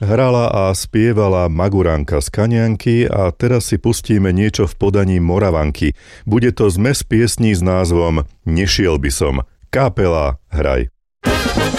Hrala a spievala Maguránka z Kanianky a teraz si pustíme niečo v podaní Moravanky. Bude to zmes piesní s názvom Nešiel by som. Kapela, hraj.